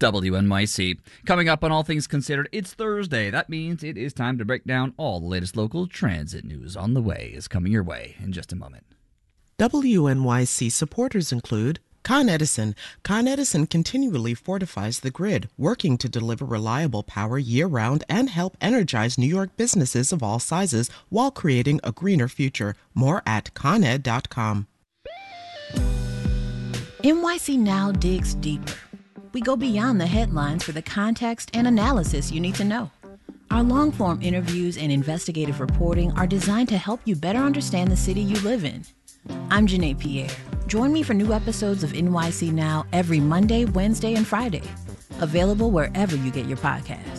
WNYC. Coming up on All Things Considered, it's Thursday. That means it is time to break down all the latest local transit news. On the Way is coming your way in just a moment. WNYC supporters include Con Edison. Con Edison continually fortifies the grid, working to deliver reliable power year-round and help energize New York businesses of all sizes while creating a greener future. More at coned.com. NYC Now digs deeper. We go beyond the headlines for the context and analysis you need to know. Our long-form interviews and investigative reporting are designed to help you better understand the city you live in. I'm Janae Pierre. Join me for new episodes of NYC Now every Monday, Wednesday, and Friday. Available wherever you get your podcasts.